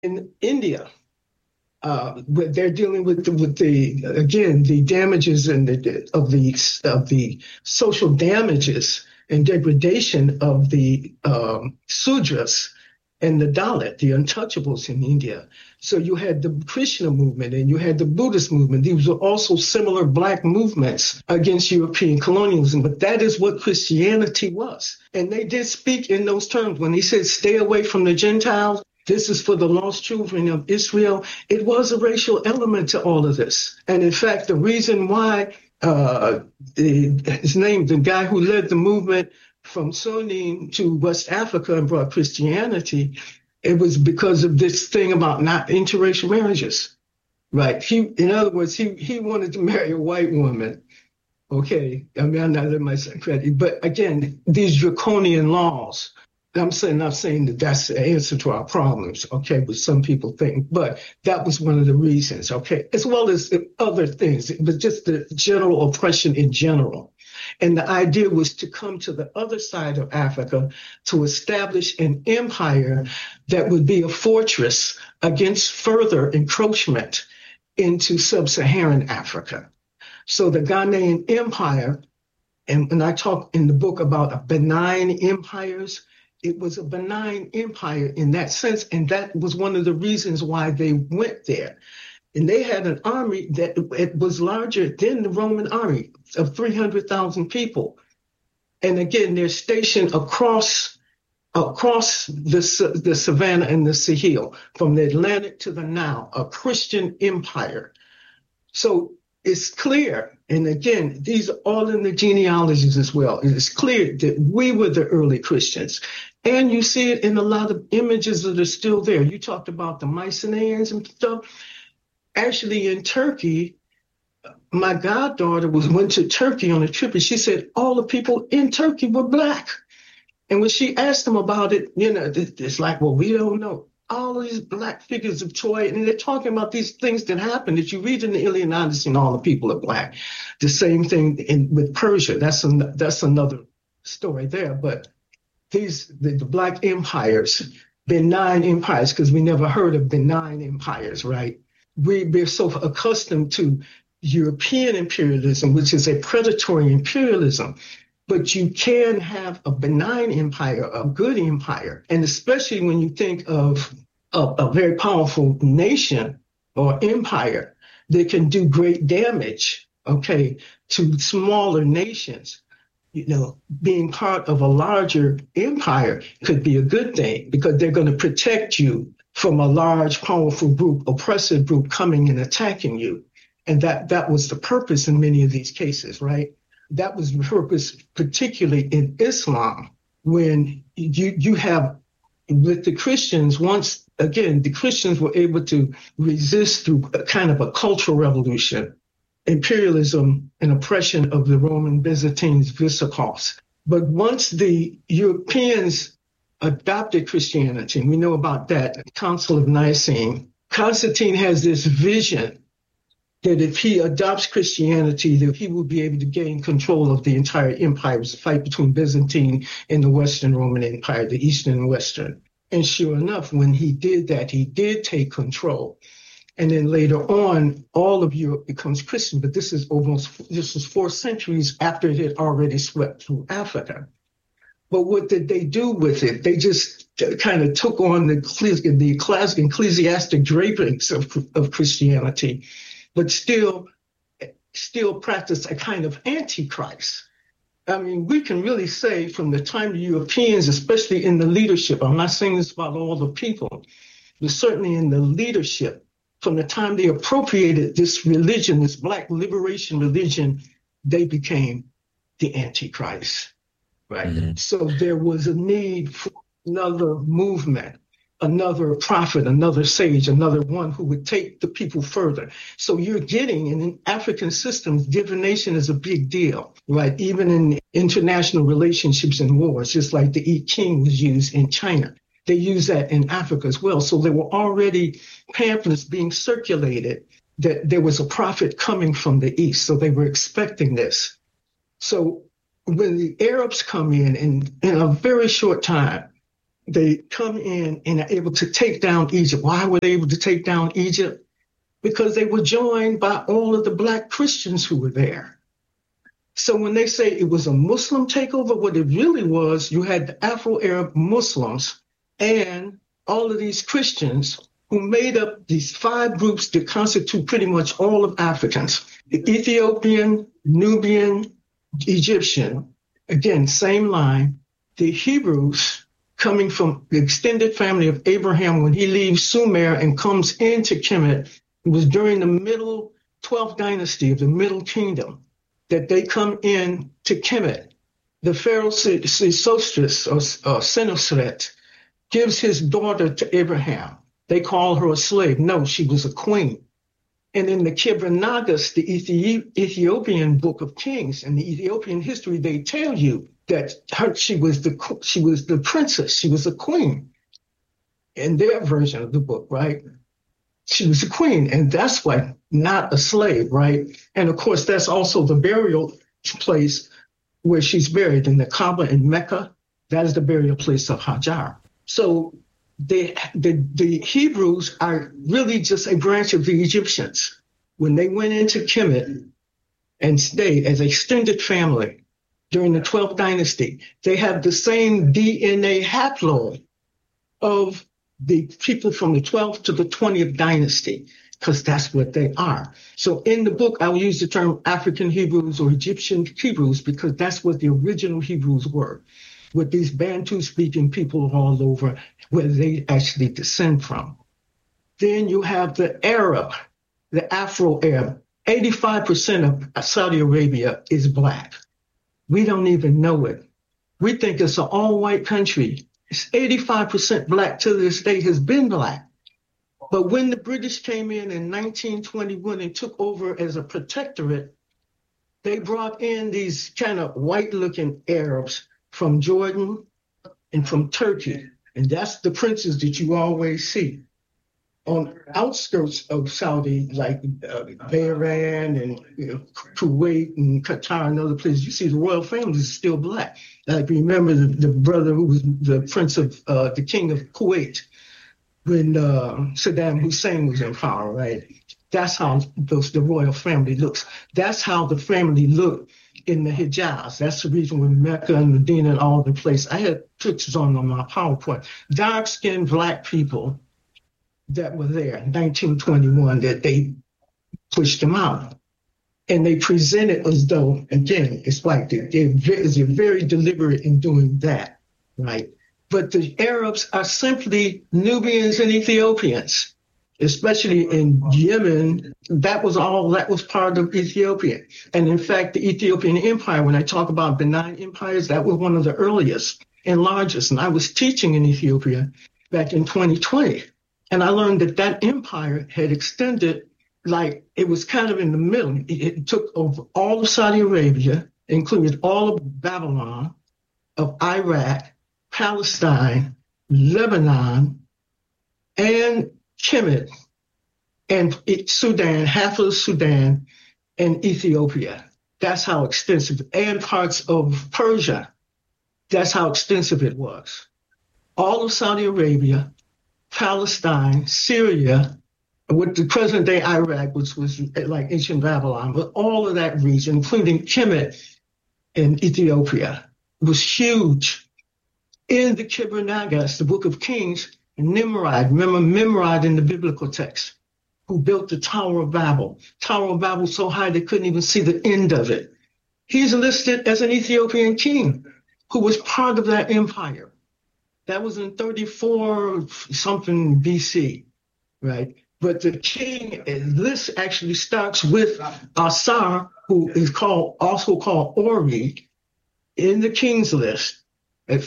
In India, but they're dealing with the again the damages and of the social damages and degradation of the Sudras and the Dalit, the untouchables in India. So you had the Krishna movement and you had the Buddhist movement. These were also similar black movements against European colonialism, but that is what Christianity was. And they did speak in those terms. When he said, stay away from the Gentiles, this is for the lost children of Israel. It was a racial element to all of this. And in fact, the reason why his name, the guy who led the movement from Sunni to West Africa and brought Christianity, it was because of this thing about not interracial marriages, right? In other words, he wanted to marry a white woman. Okay, I mean, I'm not letting myself credit, but again, these draconian laws. I'm not saying that that's the answer to our problems, okay, but some people think, but that was one of the reasons, okay, as well as other things. It was just the general oppression in general. And the idea was to come to the other side of Africa to establish an empire that would be a fortress against further encroachment into sub-Saharan Africa. So the Ghanaian Empire, and when I talk in the book about benign empires, it was a benign empire in that sense, and that was one of the reasons why they went there. And they had an army that it was larger than the Roman army of 300,000 people. And again, they're stationed across the Savannah and the Sahel, from the Atlantic to the Nile, a Christian empire. So it's clear, and again, these are all in the genealogies as well. It is clear that we were the early Christians. And you see it in a lot of images that are still there. You talked about the Mycenaeans and stuff. Actually, in Turkey, my goddaughter went to Turkey on a trip, and she said all the people in Turkey were black. And when she asked them about it, it's like, well, we don't know. All of these black figures of Troy, and they're talking about these things that happened that you read in the Iliad and Odyssey, and all the people are black. The same thing with Persia. That's another story there. But the black empires, benign empires, because we never heard of benign empires, right? We're so accustomed to European imperialism, which is a predatory imperialism. But you can have a benign empire, a good empire. And especially when you think of a very powerful nation or empire that can do great damage, okay, to smaller nations. Being part of a larger empire could be a good thing because they're going to protect you from a large, powerful group, oppressive group coming and attacking you. And that was the purpose in many of these cases, right? That was the purpose, particularly in Islam, when you have with the Christians, once again, the Christians were able to resist through a kind of a cultural revolution, imperialism and oppression of the Roman Byzantines, Visigoths. But once the Europeans adopted Christianity, and we know about that, the Council of Nicene, Constantine has this vision that if he adopts Christianity, that he will be able to gain control of the entire empire. It was a fight between Byzantine and the Western Roman Empire, the Eastern and Western. And sure enough, when he did that, he did take control. And then later on, all of Europe becomes Christian. But this is 4 centuries after it had already swept through Africa. But what did they do with it? They just kind of took on the ecclesiastic drapings of Christianity, but still practice a kind of antichrist. I mean, we can really say from the time the Europeans, especially in the leadership, I'm not saying this about all the people, but certainly in the leadership, from the time they appropriated this religion, this Black liberation religion, they became the antichrist, right? Mm-hmm. So there was a need for another movement, another prophet, another sage, another one who would take the people further. So you're getting, in African systems, divination is a big deal, right? Even in international relationships and wars, just like the I Ching was used in China. They use that in Africa as well. So there were already pamphlets being circulated that there was a prophet coming from the East. So they were expecting this. So when the Arabs come in a very short time, they come in and are able to take down Egypt. Why were they able to take down Egypt? Because they were joined by all of the Black Christians who were there. So when they say it was a Muslim takeover, what it really was, you had the Afro-Arab Muslims and all of these Christians who made up these 5 groups that constitute pretty much all of Africans. The Ethiopian, Nubian, Egyptian, again, same line. The Hebrews, coming from the extended family of Abraham, when he leaves Sumer and comes into Kemet, it was during the middle 12th dynasty of the Middle Kingdom that they come in to Kemet. The Pharaoh Sesostris or Senusret gives his daughter to Abraham. They call her a slave. No, she was a queen. And in the Kebra Nagas, the Ethiopian Book of Kings and the Ethiopian history, they tell you that she was the princess, she was a queen. In their version of the book, right? She was a queen, and that's why not a slave, right? And of course, that's also the burial place where she's buried in the Kaaba in Mecca. That is the burial place of Hajar. So the Hebrews are really just a branch of the Egyptians. When they went into Kemet and stayed as an extended family during the 12th dynasty, they have the same DNA haploid of the people from the 12th to the 20th dynasty, because that's what they are. So in the book, I will use the term African Hebrews or Egyptian Hebrews because that's what the original Hebrews were, with these Bantu-speaking people all over where they actually descend from. Then you have the Arab, the Afro-Arab. 85% of Saudi Arabia is Black. We don't even know it. We think it's an all-white country. It's 85% Black to this day, has been Black. But when the British came in 1921 and took over as a protectorate, they brought in these kind of white-looking Arabs from Jordan and from Turkey. And that's the princes that you always see. On outskirts of Saudi, like Bahrain and Kuwait and Qatar and other places, you see the royal families are still Black. Like remember the brother who was the prince of the king of Kuwait when Saddam Hussein was in power, right? That's how the royal family looks. That's how the family looked in the Hijaz. That's the reason when Mecca and Medina and all the place. I had pictures on my PowerPoint. Dark-skinned Black people that were there in 1921 that they pushed them out. And they presented as though, again, it's like they're very deliberate in doing that, right? But the Arabs are simply Nubians and Ethiopians, especially in Yemen. That was part of Ethiopia. And in fact, the Ethiopian Empire, when I talk about the 9 empires, that was one of the earliest and largest. And I was teaching in Ethiopia back in 2020. And I learned that empire had extended, like it was kind of in the middle. It took over all of Saudi Arabia, included all of Babylon, of Iraq, Palestine, Lebanon, and Kemet, and Sudan, half of Sudan, and Ethiopia. That's how extensive, and parts of Persia. That's how extensive it was. All of Saudi Arabia, Palestine, Syria, with the present-day Iraq, which was like ancient Babylon, but all of that region, including Kemet and Ethiopia, was huge. In the Kebra Nagas, the Book of Kings, Nimrod, remember Nimrod in the biblical text, who built the Tower of Babel. Tower of Babel so high they couldn't even see the end of it. He's listed as an Ethiopian king who was part of that empire. That was in 34 something BC, right? But the king, this actually starts with Asar, who is also called Ori, in the king's list at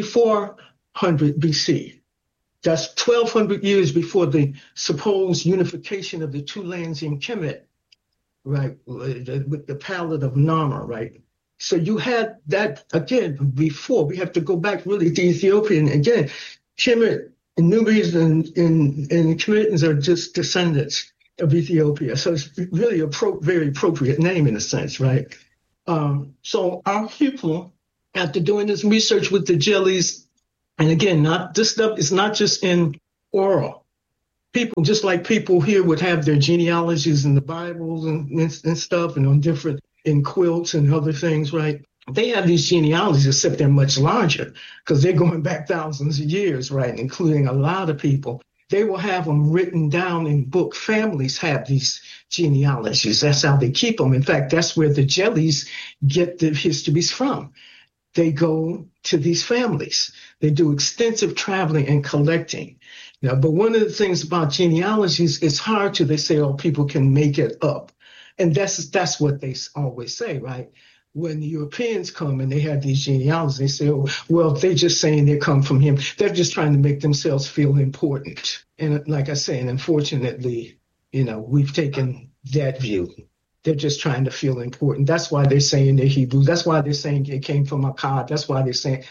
4400 BC. That's 1,200 years before the supposed unification of the 2 lands in Kemet, right, with the Palette of Narmer, right? So you had that, again, before. We have to go back really to Ethiopia. And again, Kemet and Nubians and Kemetans are just descendants of Ethiopia. So it's really a very appropriate name in a sense, right? So our people, after doing this research with the jellies And again, not this stuff is not just in oral. People, just like people here would have their genealogies in the Bibles and stuff, and on different in quilts and other things, right? They have these genealogies, except they're much larger because they're going back thousands of years, right? Including a lot of people. They will have them written down in book. Families have these genealogies. That's how they keep them. In fact, that's where the jellies get the histories from. They go to these families. They do extensive traveling and collecting. But one of the things about genealogies, it's hard to, they say, oh, people can make it up. And that's what they always say, right? When the Europeans come and they have these genealogies, they say, oh, well, they're just saying they come from him. They're just trying to make themselves feel important. And like I say, and unfortunately, we've taken that view. They're just trying to feel important. That's why they're saying they're Hebrew. That's why they're saying it came from Akkad. That's why they're saying,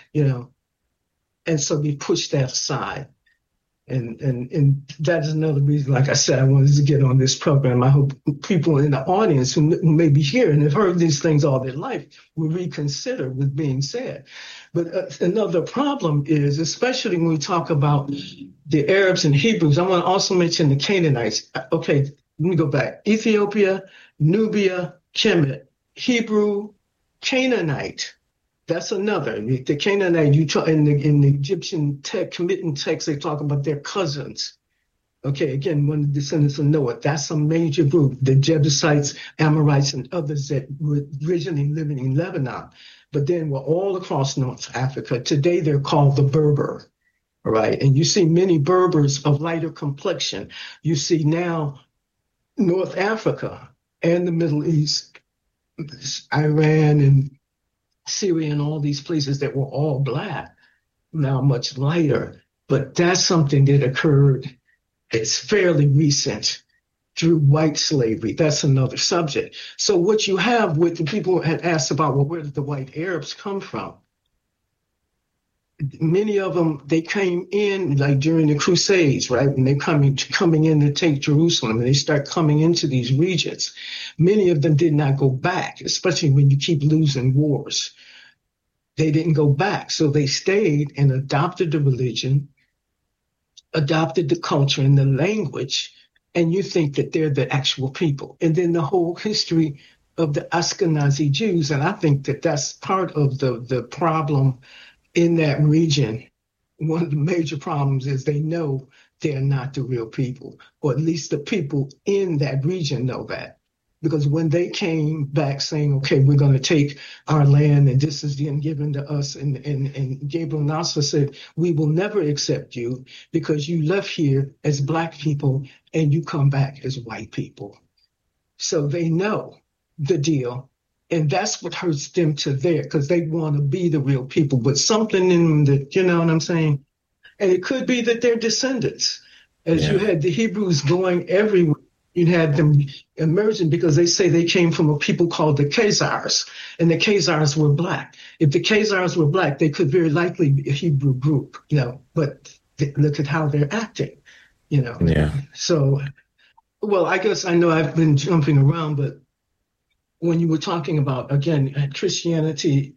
and so we push that aside. And that is another reason, like I said, I wanted to get on this program. I hope people in the audience who may be here and have heard these things all their life will reconsider what's being said. But another problem is, especially when we talk about the Arabs and Hebrews, I want to also mention the Canaanites. Okay, let me go back. Ethiopia, Nubia, Kemet, Hebrew, Canaanite. That's another. The Canaanite, in the Egyptian committing text, they talk about their cousins. Okay, again, one of the descendants of Noah. That's a major group. The Jebusites, Amorites, and others that were originally living in Lebanon, but then were all across North Africa. Today, they're called the Berber, right? And you see many Berbers of lighter complexion. You see now North Africa and the Middle East, Iran and Syria and all these places that were all black, now much lighter. But that's something that occurred, it's fairly recent, through white slavery. That's another subject. So what you have with the people had asked about, well, where did the white Arabs come from? Many of them, they came in like during the Crusades, right? When they're coming in to take Jerusalem, and they start coming into these regions. Many of them did not go back, especially when you keep losing wars. They didn't go back. So they stayed and adopted the religion, adopted the culture and the language, and you think that they're the actual people. And then the whole history of the Ashkenazi Jews, and I think that that's part of the problem in that region. One of the major problems is they know they're not the real people, or at least the people in that region know that. Because when they came back saying, okay, we're going to take our land and this is then given to us, and Gabriel Nasser said, we will never accept you because you left here as black people and you come back as white people. So they know the deal. And that's what hurts them to there, because they want to be the real people, but something in them that, you know what I'm saying? And it could be that they're descendants. As you had the Hebrews going everywhere, you had them emerging because they say they came from a people called the Khazars, and the Khazars were black. If the Khazars were black, they could very likely be a Hebrew group, but look at how they're acting, Yeah. So, well, I guess I know I've been jumping around, but when you were talking about, again, Christianity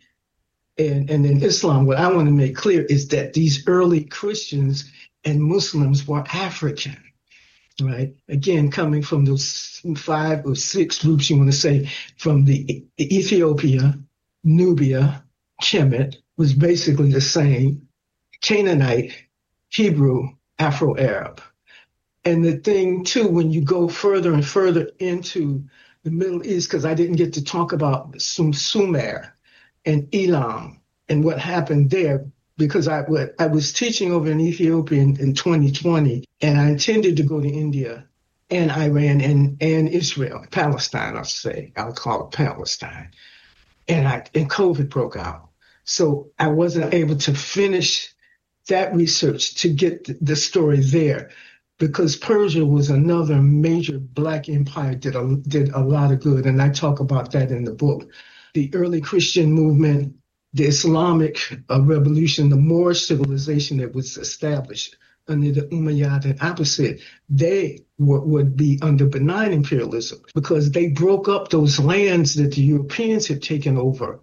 and then Islam, what I want to make clear is that these early Christians and Muslims were African, right? Again, coming from those 5 or 6 groups, you want to say, from the Ethiopia, Nubia, Kemet, was basically the same, Canaanite, Hebrew, Afro-Arab. And the thing, too, when you go further and further into the Middle East, because I didn't get to talk about Sumer and Elam and what happened there, because I was teaching over in Ethiopia in 2020, and I intended to go to India and Iran and Israel, Palestine, I'll call it Palestine. And COVID broke out. So I wasn't able to finish that research to get the story there, because Persia was another major black empire, did a lot of good. And I talk about that in the book. The early Christian movement, the Islamic revolution, the Moorish civilization that was established under the Umayyad and Abbasid, they would be under benign imperialism because they broke up those lands that the Europeans had taken over.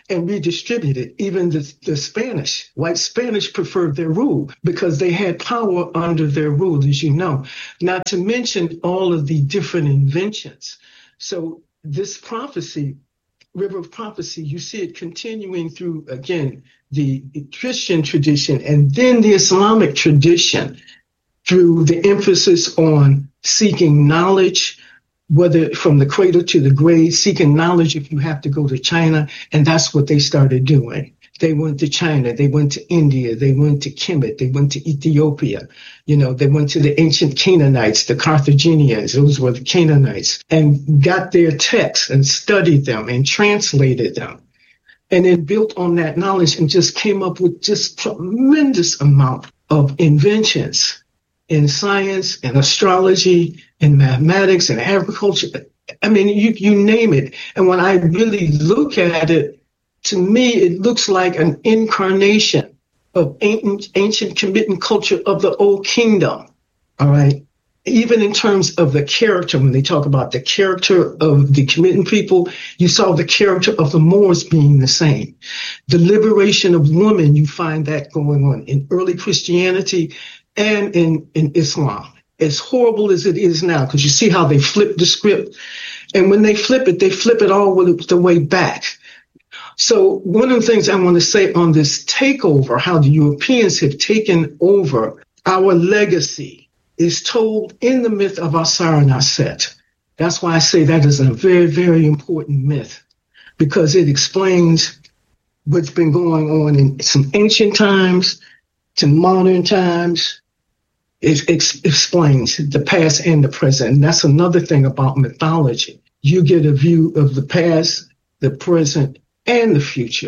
and redistributed. Even the Spanish, white Spanish preferred their rule because they had power under their rule, as you know, not to mention all of the different inventions. So this prophecy, River of Prophecy, you see it continuing through, again, the Christian tradition and then the Islamic tradition through the emphasis on seeking knowledge, whether from the cradle to the grave, seeking knowledge if you have to go to China. And that's what they started doing. They went to China, they went to India, they went to Kemet, they went to Ethiopia. They went to the ancient Canaanites, the Carthaginians, those were the Canaanites, and got their texts and studied them and translated them. And then built on that knowledge and just came up with just tremendous amount of inventions in science and astrology and mathematics and agriculture. I mean, you name it. And when I really look at it, to me, it looks like an incarnation of ancient Kemetic culture of the Old Kingdom. All right. Even in terms of the character, when they talk about the character of the Kemetic people, you saw the character of the Moors being the same. The liberation of women, you find that going on in early Christianity and in Islam. As horrible as it is now, because you see how they flip the script. And when they flip it all the way back. So one of the things I want to say on this takeover, how the Europeans have taken over our legacy, is told in the myth of Asar and Aset. That's why I say that is a very, very important myth, because it explains what's been going on in some ancient times to modern times. It explains the past and the present. And that's another thing about mythology. You get a view of the past, the present, and the future.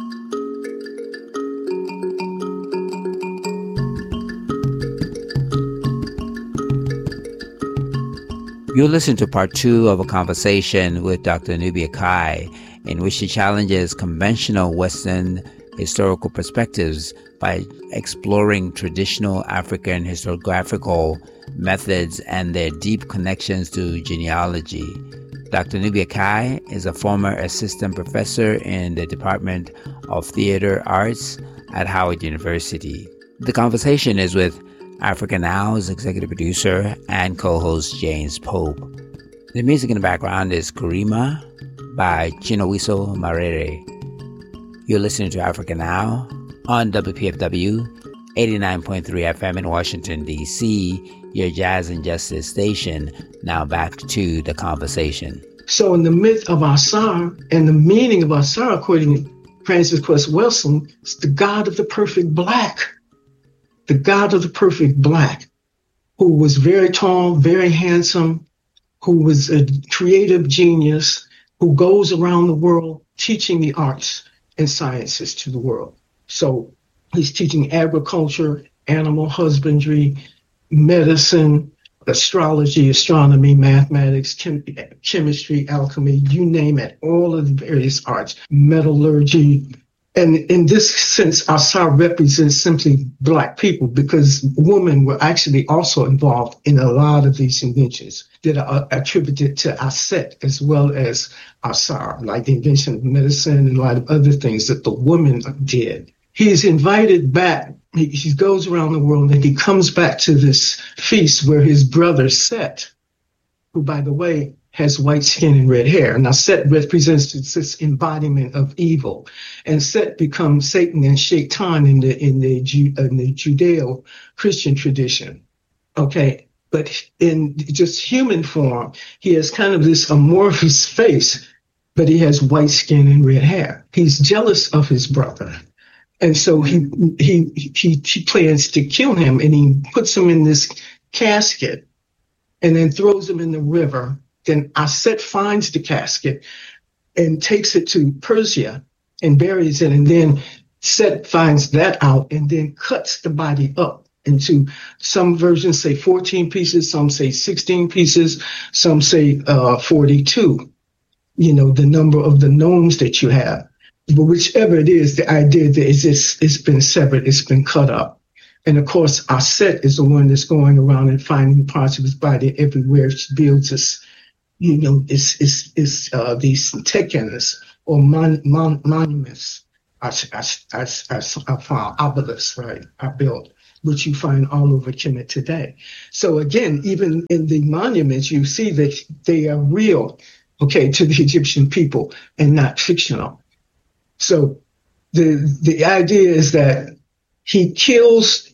You'll listen to part 2 of a conversation with Dr. Nubia Kai, in which she challenges conventional Western historical perspectives by exploring traditional African historiographical methods and their deep connections to genealogy. Dr. Nubia Kai is a former assistant professor in the Department of Theater Arts at Howard University. The conversation is with Africa Now's executive producer and co-host James Pope. The music in the background is Kurima by Chinowiso Marere. You're listening to Africa Now on WPFW 89.3 FM in Washington, D.C., your Jazz and Justice station. Now back to the conversation. So in the myth of Asar, and the meaning of Asar, according to Francis Quest Wilson, is the God of the perfect black. The God of the perfect black, who was very tall, very handsome, who was a creative genius, who goes around the world teaching the arts and sciences to the world. So he's teaching agriculture, animal husbandry, medicine, astrology, astronomy, mathematics, chemistry, alchemy, you name it, all of the various arts, metallurgy. And in this sense, Asar represents simply black people, because women were actually also involved in a lot of these inventions that are attributed to Aset as well as Asar, like the invention of medicine and a lot of other things that the women did. He's invited back. He goes around the world and he comes back to this feast where his brother Set, who, by the way, has white skin and red hair. Now, Set represents this embodiment of evil, and Set becomes Satan and Shaitan in the Judeo-Christian tradition. Okay, but in just human form, he has kind of this amorphous face, but he has white skin and red hair. He's jealous of his brother, and so he plans to kill him, and he puts him in this casket, and then throws him in the river. Then Aset finds the casket and takes it to Persia and buries it. And then Set finds that out and then cuts the body up into, some versions say 14 pieces, some say 16 pieces, some say 42, the number of the gnomes that you have. But whichever it is, the idea that it's been severed, it's been cut up. And of course, Aset is the one that's going around and finding parts of his body everywhere. She builds this, these tekenas, or monuments are found, obelisks, right, are built, which you find all over Kemet today. So again, even in the monuments, you see that they are real, okay, to the Egyptian people and not fictional. So the idea is that he kills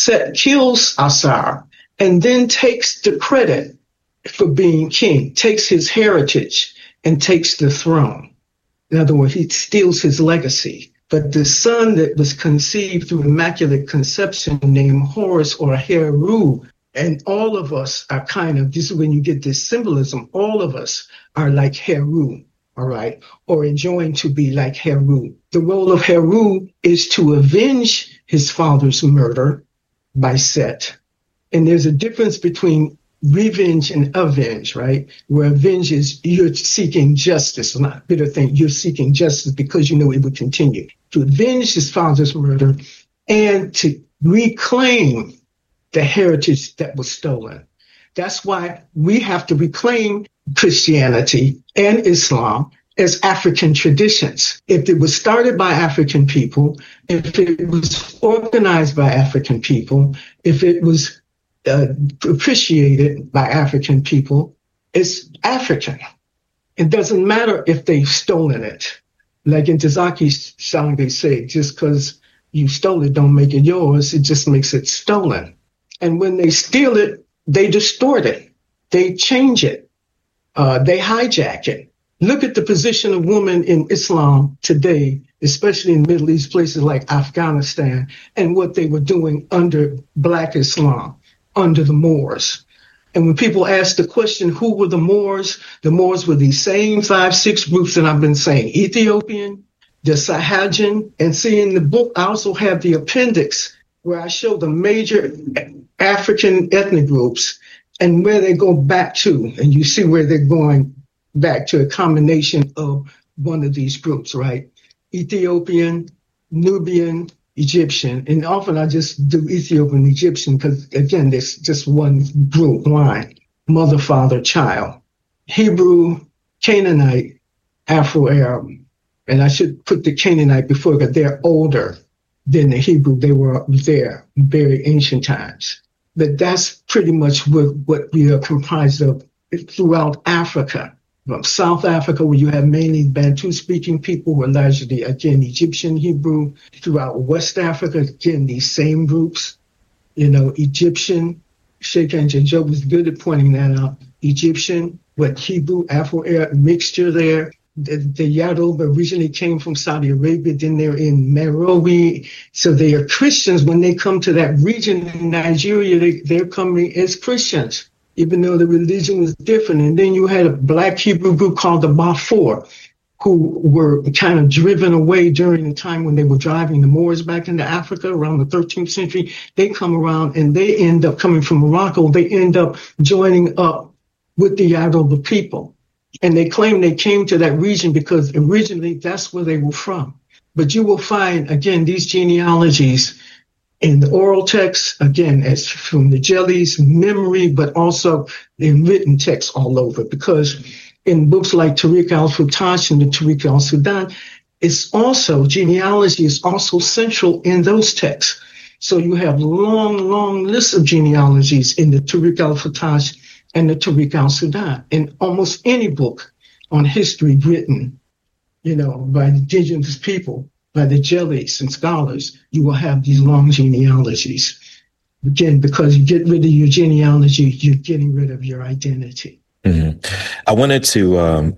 Asar and then takes the credit for being king, takes his heritage and takes the throne. In other words, he steals his legacy. But the son that was conceived through immaculate conception named Horus or Heru, and all of us are this is when you get this symbolism, all of us are like Heru, all right, or enjoying to be like Heru. The role of Heru is to avenge his father's murder by Set. And there's a difference between revenge and avenge, right? Where avenge is you're seeking justice, not bitter thing. You're seeking justice because you know it would continue. To avenge his father's murder and to reclaim the heritage that was stolen. That's why we have to reclaim Christianity and Islam as African traditions. If it was started by African people, if it was organized by African people, if it was appreciated by African people, it's African. It doesn't matter if they've stolen it. Like in Tazaki's song, they say, just because you stole it don't make it yours, it just makes it stolen. And when they steal it, they distort it. They change it. They hijack it. Look at the position of women in Islam today, especially in Middle East places like Afghanistan, and what they were doing under Black Islam, under the Moors. And when people ask the question, who were the Moors were these same 5-6 groups that I've been saying, Ethiopian, the Sahajin, and see in the book, I also have the appendix where I show the major African ethnic groups and where they go back to. And you see where they're going back to a combination of one of these groups, right? Ethiopian, Nubian, Egyptian, and often I just do Ethiopian, Egyptian, because again, there's just one group line, mother, father, child. Hebrew, Canaanite, Afro-Arab, and I should put the Canaanite before because they're older than the Hebrew. They were there very ancient times. But that's pretty much what we are comprised of throughout Africa. From South Africa, where you have mainly Bantu-speaking people who are largely, again, Egyptian, Hebrew. Throughout West Africa, again, these same groups, Egyptian. Sheikh Anjanjo was good at pointing that out. Egyptian, Hebrew, Afro-Arab mixture there. The Yaroba originally came from Saudi Arabia, then they're in Meroe. So they are Christians. When they come to that region in Nigeria, they're coming as Christians, even though the religion was different. And then you had a Black Hebrew group called the Bafour, who were kind of driven away during the time when they were driving the Moors back into Africa around the 13th century. They come around and they end up coming from Morocco. They end up joining up with the Yaroba people. And they claim they came to that region because originally that's where they were from. But you will find, again, these genealogies in the oral text, again, as from the Jellies, memory, but also in written text all over. Because in books like Tariq al-Futtash and the Tariq al-Sudan, it's also, genealogy is also central in those texts. So you have long lists of genealogies in the Tariq al-Futtash and the Tariq al-Sudan. In almost any book on history written, by indigenous people, by the Jellies and scholars, you will have these long genealogies. Again, because you get rid of your genealogy, you're getting rid of your identity. Mm-hmm. I wanted to,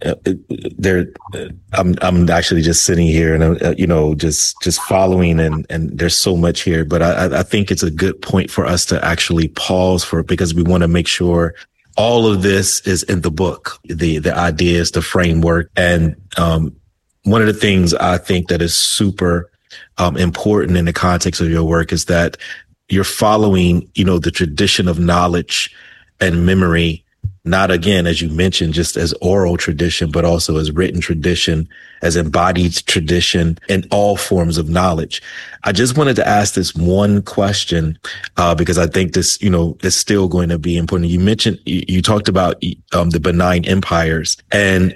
I'm actually just sitting here and, just following and there's so much here, but I think it's a good point for us to actually pause for, because we want to make sure all of this is in the book, the ideas, the framework. And, one of the things I think that is super, important in the context of your work is that you're following, the tradition of knowledge and memory, not again, as you mentioned, just as oral tradition, but also as written tradition, as embodied tradition, and all forms of knowledge. I just wanted to ask this one question, because I think this, is still going to be important. You mentioned, you talked about, the benign empires, and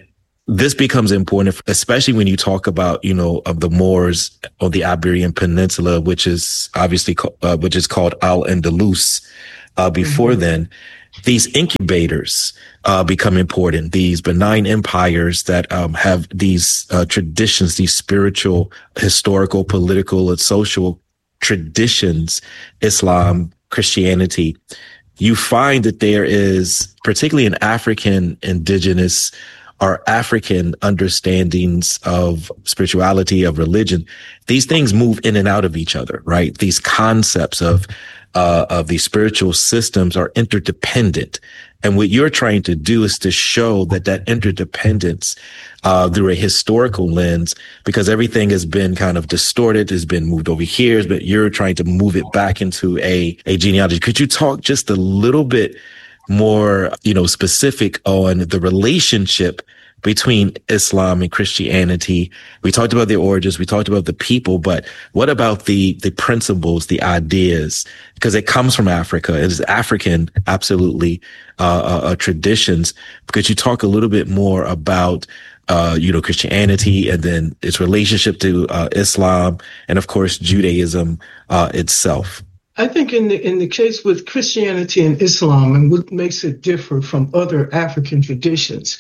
this becomes important, especially when you talk about, of the Moors on the Iberian Peninsula, which is obviously, which is called Al-Andalus. Before then, these incubators become important. These benign empires that have these traditions, these spiritual, historical, political, and social traditions, Islam, Christianity. You find that there is, particularly in African indigenous or African understandings of spirituality, of religion, these things move in and out of each other, right? These concepts of these spiritual systems are interdependent. And what you're trying to do is to show that interdependence through a historical lens, because everything has been kind of distorted, has been moved over here, but you're trying to move it back into a genealogy. Could you talk just a little bit more, specific on the relationship between Islam and Christianity? We talked about the origins, we talked about the people, but what about the principles, the ideas? Because it comes from Africa. It is African, absolutely, traditions. Could you talk a little bit more about, Christianity and then its relationship to Islam and, of course, Judaism itself? I think in the case with Christianity and Islam, and what makes it differ from other African traditions,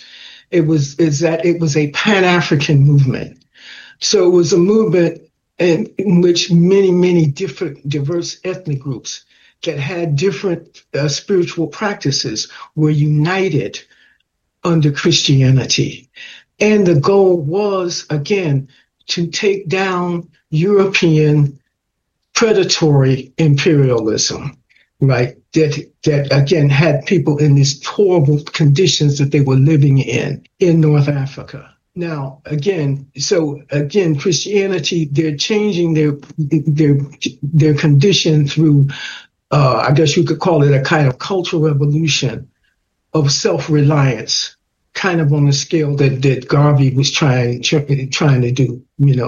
is that it was a Pan-African movement. So it was a movement in which many different diverse ethnic groups that had different spiritual practices were united under Christianity. And the goal was, again, to take down European predatory imperialism, right? That again had people in these horrible conditions that they were living in North Africa. Now, again, Christianity, they're changing their condition through, I guess you could call it a kind of cultural revolution of self-reliance, kind of on the scale that Garvey was trying to do,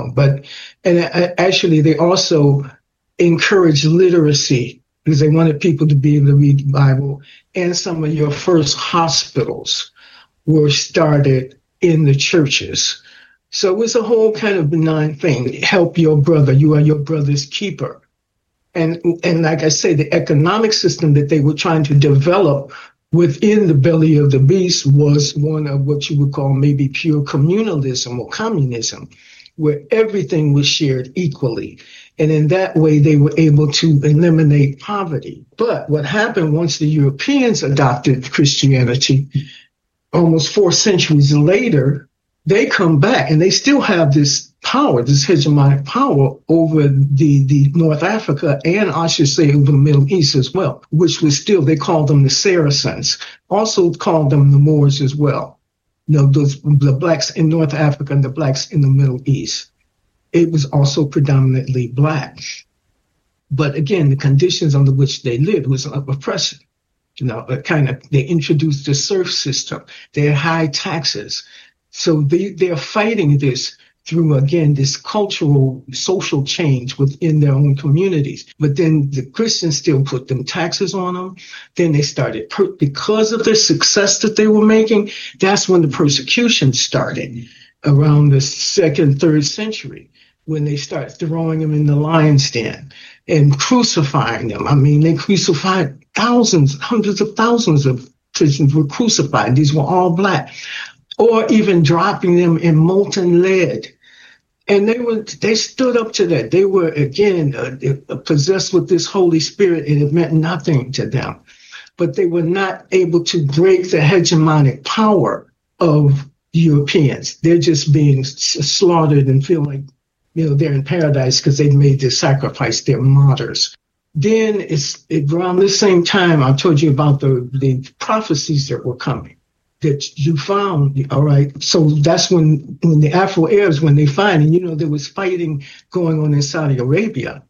actually they also encourage literacy because they wanted people to be able to read the Bible. And some of your first hospitals were started in the churches. So it was a whole kind of benign thing. Help your brother. You are your brother's keeper. And like I say, the economic system that they were trying to develop within the belly of the beast was one of what you would call maybe pure communalism or communism, where everything was shared equally. And in that way, they were able to eliminate poverty. But what happened once the Europeans adopted Christianity, almost 4 centuries later, they come back and they still have this power, this hegemonic power over the North Africa and I should say over the Middle East as well, which was still, they called them the Saracens, also called them the Moors as well. The blacks in North Africa and the blacks in the Middle East. It was also predominantly black. But again, the conditions under which they lived was oppression. They introduced the serf system. They had high taxes. So they're fighting this through, again, this cultural, social change within their own communities. But then the Christians still put them taxes on them. Then they started, because of the success that they were making, that's when the persecution started around the 2nd, 3rd century, when they start throwing them in the lion's den and crucifying them. I mean, they crucified thousands, hundreds of thousands of Christians were crucified. These were all black. Or even dropping them in molten lead. And they stood up to that. They were, again, possessed with this Holy Spirit, and it meant nothing to them. But they were not able to break the hegemonic power of Europeans. They're just being slaughtered and feel like, they're in paradise because they've made this sacrifice. They're martyrs. Then it's around the same time I told you about the prophecies that were coming. That you found, all right. So that's when the Afro-Arabs, when they find, and there was fighting going on in Saudi Arabia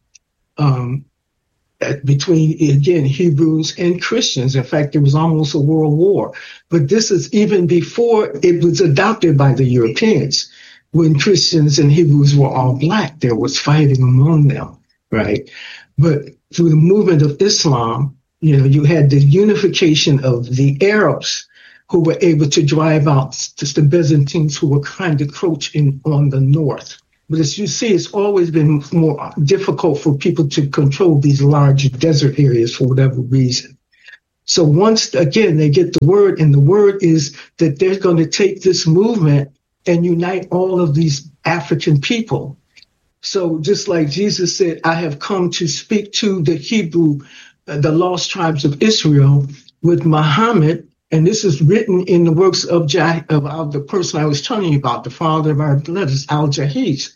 between, again, Hebrews and Christians. In fact, there was almost a world war. But this is even before it was adopted by the Europeans. When Christians and Hebrews were all black, there was fighting among them, right? But through the movement of Islam, you had the unification of the Arabs, who were able to drive out the Byzantines who were trying to encroach in on the north. But as you see, it's always been more difficult for people to control these large desert areas for whatever reason. So once, again, they get the word, and the word is that they're going to take this movement and unite all of these African people. So just like Jesus said, I have come to speak to the Hebrew, the lost tribes of Israel, with Muhammad, and this is written in the works of the person I was telling you about, the father of our letters, Al-Jahiz.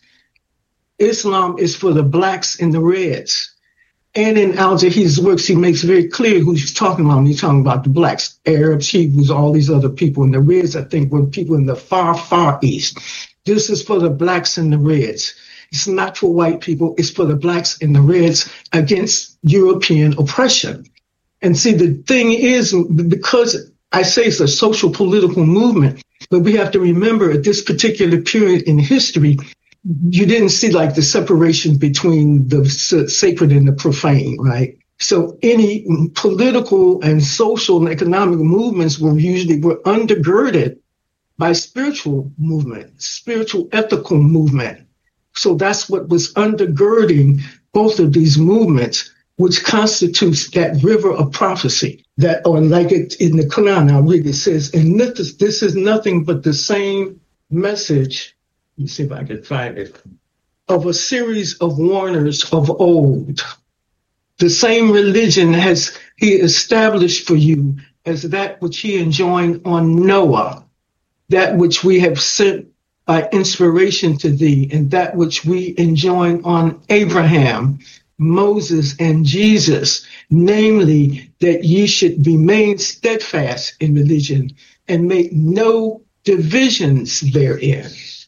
Islam is for the blacks and the reds. And in Al-Jahiz's works, he makes very clear who he's talking about when he's talking about the blacks, Arabs, Hebrews, all these other people. And the reds, I think, were people in the far, far east. This is for the blacks and the reds. It's not for white people. It's for the blacks and the reds against European oppression. And see, the thing is, because I say it's a social political movement, but we have to remember at this particular period in history, you didn't see like the separation between the sacred and the profane, right? So any political and social and economic movements were undergirded by spiritual movement, spiritual ethical movement. So that's what was undergirding both of these movements, which constitutes that river of prophecy that, or like it in the Quran, I'll read it, says, and this is nothing but the same message. Let me see if I can find it. Of a series of warners of old. The same religion has he established for you as that which he enjoined on Noah, that which we have sent by inspiration to thee, and that which we enjoined on Abraham, Moses, and Jesus, namely that ye should remain steadfast in religion and make no divisions therein.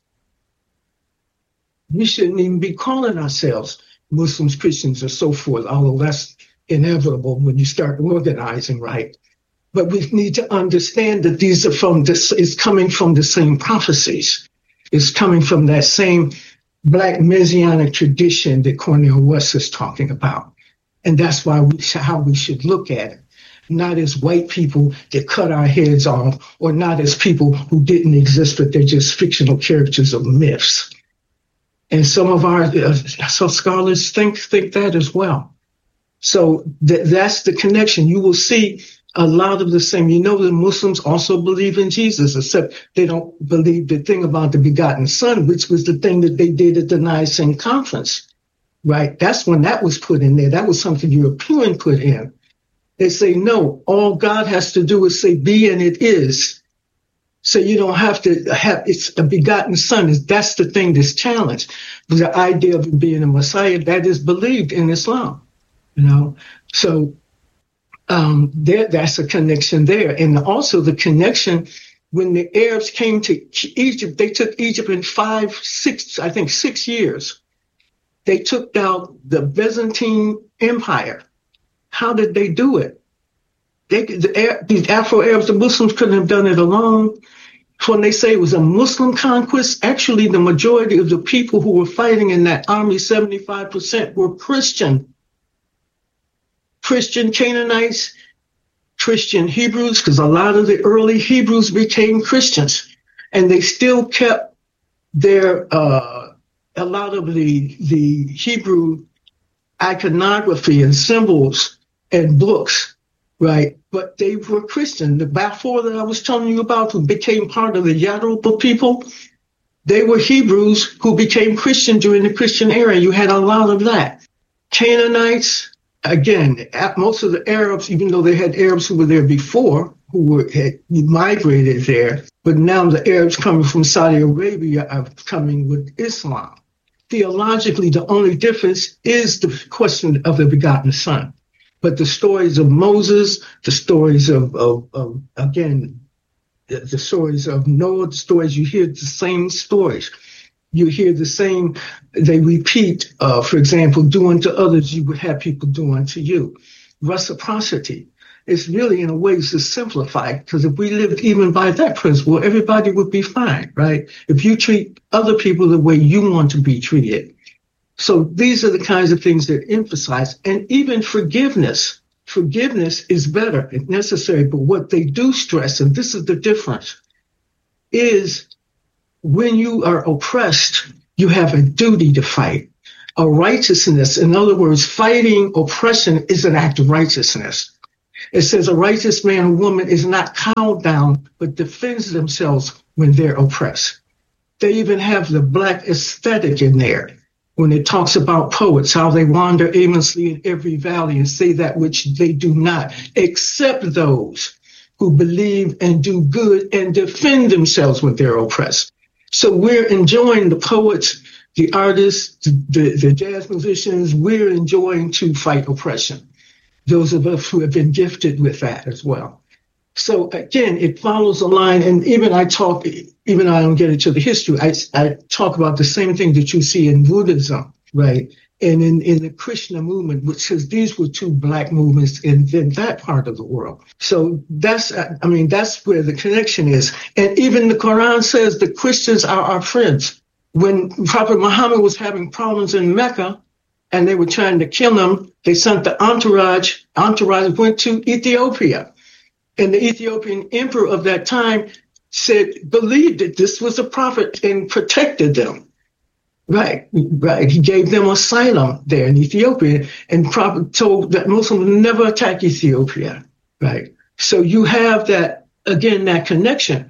We shouldn't even be calling ourselves Muslims, Christians, or so forth, although that's inevitable when you start organizing, right? But we need to understand that these are it's coming from the same prophecies. It's coming from that same Black Messianic tradition that Cornel West is talking about. And that's why how we should look at it. Not as white people that cut our heads off, or not as people who didn't exist, but they're just fictional characters of myths. And some of our scholars think that as well. So that's the connection. You will see a lot of the same. You know, the Muslims also believe in Jesus, except they don't believe the thing about the begotten Son, which was the thing that they did at the Nicene Conference, right? That's when that was put in there. That was something European put in. They say, no, all God has to do is say, be, and it is. So you don't have to have, it's a begotten Son. That's the thing that's challenged. The idea of him being a Messiah, that is believed in Islam, you know. So that's a connection there. And also the connection when the Arabs came to Egypt, they took Egypt in 6 years. They took down the Byzantine Empire. How did they do it? These Afro-Arabs, the Muslims couldn't have done it alone. When they say it was a Muslim conquest, actually the majority of the people who were fighting in that army, 75%, were Christian Canaanites, Christian Hebrews, because a lot of the early Hebrews became Christians, and they still kept their a lot of the Hebrew iconography and symbols and books, right? But they were Christian. The Balfour that I was telling you about, who became part of the Yoruba people, they were Hebrews who became Christian during the Christian era. You had a lot of that. Canaanites, again, most of the Arabs, even though they had Arabs who were there before, had migrated there, but now the Arabs coming from Saudi Arabia are coming with Islam. Theologically, the only difference is the question of the begotten Son. But the stories of Moses, the stories of again, the stories of Noah, the stories, you hear the same stories. You hear the same, they repeat, for example, do unto others, you would have people do unto you. Reciprocity is really, in a way, to simplify, because if we lived even by that principle, everybody would be fine, right? If you treat other people the way you want to be treated. So these are the kinds of things that emphasize, and even forgiveness. forgiveness is better and necessary. But what they do stress, and this is the difference, is when you are oppressed, you have a duty to fight. A righteousness, in other words, fighting oppression is an act of righteousness. It says a righteous man or woman is not cowed down, but defends themselves when they're oppressed. They even have the Black aesthetic in there when it talks about poets, how they wander aimlessly in every valley and say that which they do not, except those who believe and do good and defend themselves when they're oppressed. So we're enjoying, the poets, the artists, the jazz musicians, we're enjoying to fight oppression. Those of us who have been gifted with that as well. So again, it follows a line, and even I don't get into the history, I talk about the same thing that you see in Buddhism, right? And in the Krishna movement, which says these were two Black movements in that part of the world. So that's where the connection is. And even the Quran says the Christians are our friends. When Prophet Muhammad was having problems in Mecca and they were trying to kill him, they sent the entourage went to Ethiopia. And the Ethiopian emperor of that time believed that this was a prophet and protected them. Right. He gave them asylum there in Ethiopia and prophet told that Muslims never attack Ethiopia. Right. So you have that, again, that connection.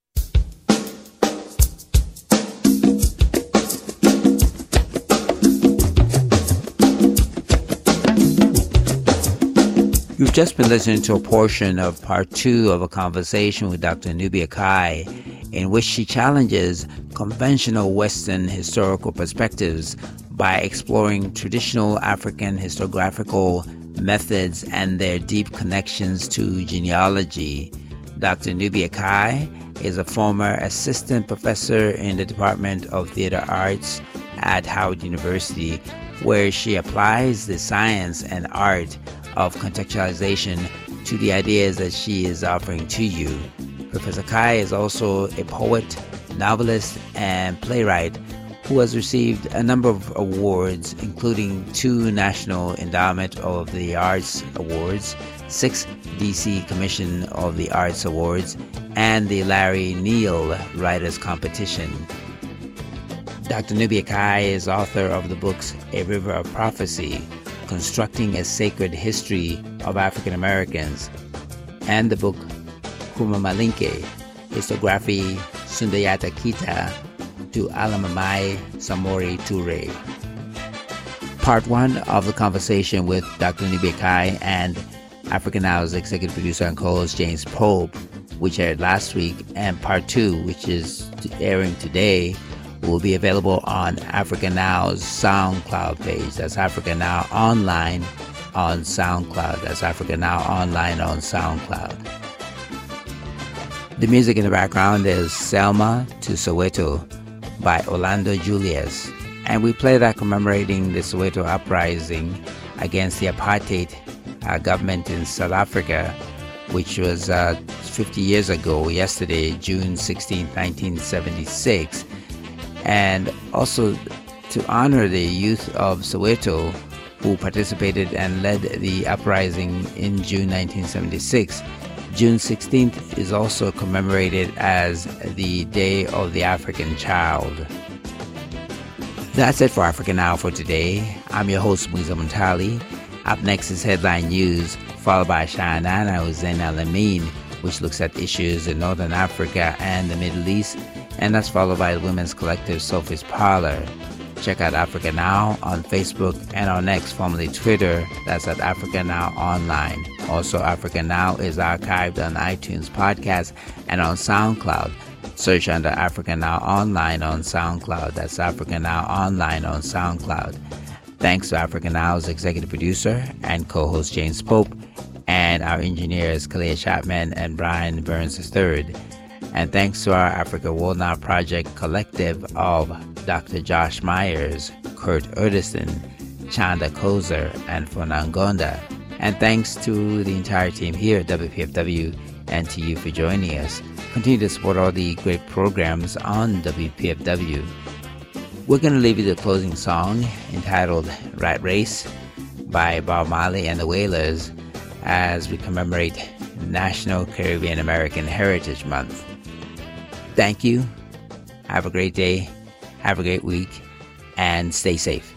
You've just been listening to a portion of part 2 of a conversation with Dr. Nubia Kai, in which she challenges conventional Western historical perspectives by exploring traditional African historiographical methods and their deep connections to genealogy. Dr. Nubia Kai is a former assistant professor in the Department of Theater Arts at Howard University, where she applies the science and art of contextualization to the ideas that she is offering to you. Professor Kai is also a poet, novelist, and playwright who has received a number of awards, including 2 National Endowment of the Arts Awards, 6 DC Commission of the Arts Awards, and the Larry Neal Writers Competition. Dr. Nubia Kai is author of the books A River of Prophecy, Constructing a Sacred History of African Americans, and the book Kuma Malinke, Historiography Sundayata Kita to Alamamai Samori Toure. Part 1 of the conversation with Dr. Nubia Kai and Africa Now's executive producer and co-host James Pope, which aired last week, and Part 2, which is airing today, will be available on Africa Now's SoundCloud page. That's Africa Now Online on SoundCloud. That's Africa Now Online on SoundCloud. The music in the background is Selma to Soweto by Orlando Julius. And we play that commemorating the Soweto uprising against the apartheid government in South Africa, which was 50 years ago yesterday, June 16, 1976. And also to honor the youth of Soweto who participated and led the uprising in June 1976. June 16th is also commemorated as the Day of the African Child. That's it for Africa Now for today. I'm your host, Muiza Muntali. Up next is Headline News, followed by Shahnana Hussein Al-Amin, which looks at issues in Northern Africa and the Middle East, and that's followed by the Women's Collective Sophie's Parlor. Check out Africa Now on Facebook and on X, formerly Twitter. That's at Africa Now Online. Also, Africa Now is archived on iTunes Podcast and on SoundCloud. Search under Africa Now Online on SoundCloud. That's Africa Now Online on SoundCloud. Thanks to Africa Now's executive producer and co-host James Pope, and our engineers Kalia Chapman and Brian Burns III. And thanks to our Africa World Now Project collective of Dr. Josh Myers, Kurt Erdison, Chanda Kozer, and Fonangonda. And thanks to the entire team here at WPFW and to you for joining us. Continue to support all the great programs on WPFW. We're going to leave you the closing song entitled Rat Race by Bob Marley and the Wailers. as we commemorate National Caribbean American Heritage Month. Thank you. Have a great day. Have a great week. And stay safe.